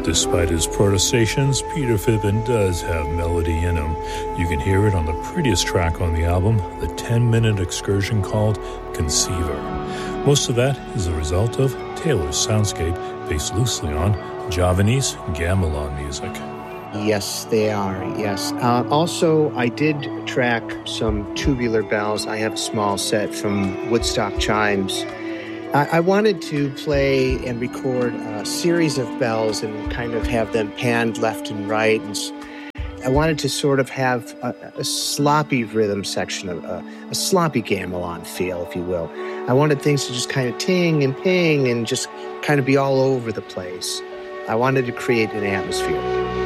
Despite his protestations, Peter Fibbin does have melody in him. You can hear it on the prettiest track on the album, the 10-minute excursion called Conceiver. Most of that is a result of Taylor's soundscape based loosely on Javanese gamelan music. Yes, they are, yes. Also, I did track some tubular bells. I have a small set from Woodstock Chimes. I wanted to play and record a series of bells and kind of have them panned left and right. And I wanted to sort of have a sloppy rhythm section, a sloppy gamelan feel, if you will. I wanted things to just kind of ting and ping and just kind of be all over the place. I wanted to create an atmosphere.